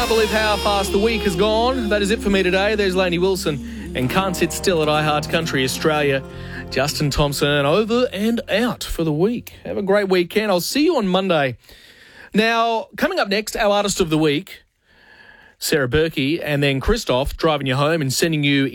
Can't believe how fast the week has gone. That is it for me today. There's Lainey Wilson and Can't Sit Still at iHeart Country Australia. Justin Thompson over and out for the week. Have a great weekend. I'll see you on Monday. Now, coming up next, our Artist of the Week, Sarah Berkey, and then Christoph driving you home and sending you